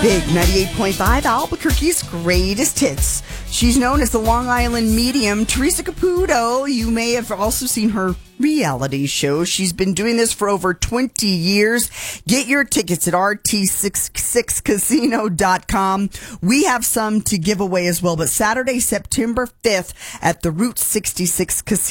Big 98.5, Albuquerque's greatest hits. She's known as the Long Island medium, Teresa Caputo. You may have also seen her reality show. She's been doing this for over 20 years. Get your tickets at rt66casino.com. We have some to give away as well, but Saturday, September 5th at the Route 66 Casino.